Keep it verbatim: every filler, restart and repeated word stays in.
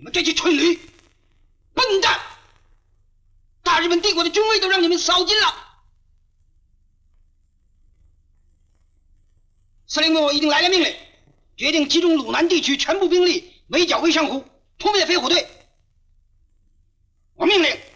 们这些蠢驴、笨蛋！大日本帝国的军威都让你们扫尽了。司令部已经来了命令，决定集中鲁南地区全部兵力围剿魏上湖，扑灭飞虎队。我命令